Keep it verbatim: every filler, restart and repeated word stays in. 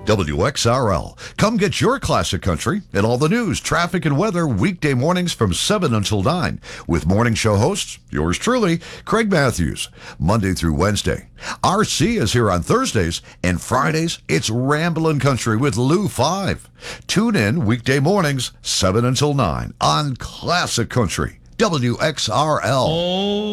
W X R L. Come get your classic country and all the news, traffic, and weather weekday mornings from seven until nine with morning show hosts, yours truly, Craig Matthews, Monday through Wednesday. R C is here on Thursdays, and Fridays, it's Ramblin' Country with Lou five. Tune in weekday mornings, seven until nine on Classic Country, W X R L. Oh.